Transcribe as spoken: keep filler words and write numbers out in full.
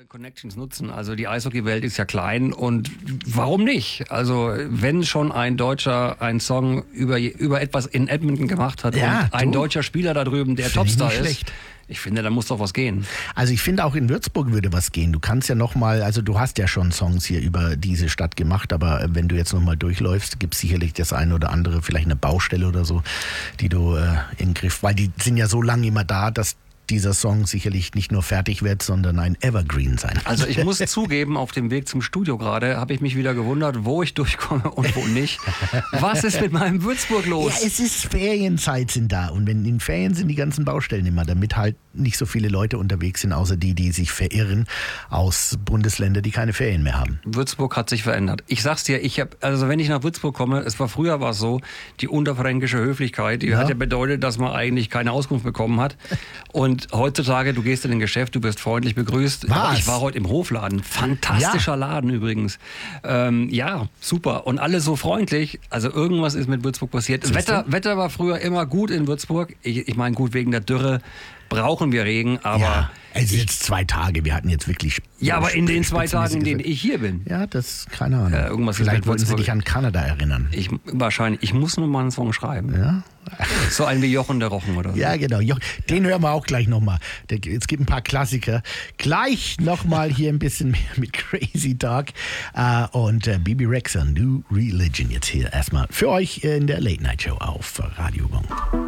Connections nutzen. Also die Eishockeywelt ist ja klein und warum nicht? Also wenn schon ein Deutscher einen Song über, über etwas in Edmonton gemacht hat ja, und ein du. deutscher Spieler da drüben, der Find Topstar ich ist, schlecht. ich finde, da muss doch was gehen. Also ich finde auch in Würzburg würde was gehen. Du kannst ja nochmal, also du hast ja schon Songs hier über diese Stadt gemacht, aber wenn du jetzt nochmal durchläufst, gibt es sicherlich das eine oder andere, vielleicht eine Baustelle oder so, die du äh, in den Griff, weil die sind ja so lange immer da, dass dieser Song sicherlich nicht nur fertig wird, sondern ein Evergreen sein. Also ich muss zugeben, auf dem Weg zum Studio gerade habe ich mich wieder gewundert, wo ich durchkomme und wo nicht. Was ist mit meinem Würzburg los? Ja, es ist Ferienzeit sind da und wenn in Ferien sind die ganzen Baustellen immer, damit halt nicht so viele Leute unterwegs sind, außer die, die sich verirren aus Bundesländern, die keine Ferien mehr haben. Würzburg hat sich verändert. Ich sag's dir, ich habe, also wenn ich nach Würzburg komme, es war früher war es so, die unterfränkische Höflichkeit, die ja. hat ja bedeutet, dass man eigentlich keine Auskunft bekommen hat. Und heutzutage, du gehst in ein Geschäft, du wirst freundlich begrüßt. Was? Ich war heute im Hofladen. Fantastischer ja. Laden übrigens. Ähm, ja, super. Und alle so freundlich. Also irgendwas ist mit Würzburg passiert. Das Wetter, Wetter war früher immer gut in Würzburg. Ich, ich meine, gut, wegen der Dürre brauchen wir Regen, aber... Ja, es ist jetzt zwei Tage, wir hatten jetzt wirklich... Ja, aber in den zwei Tagen, in denen ich hier bin... Ja, das, keine Ahnung. Äh, irgendwas Vielleicht wollten Sie dich an Kanada erinnern. Ich, wahrscheinlich. Ich muss nur mal einen Song schreiben. Ja? So einen wie Jochen der Rochen oder so. Ja, genau. Den hören wir auch gleich nochmal. Es gibt ein paar Klassiker. Gleich nochmal hier ein bisschen mehr mit Crazy Talk. Und Bibi Rexha, New Religion jetzt hier erstmal für euch in der Late Night Show auf Radio Gong.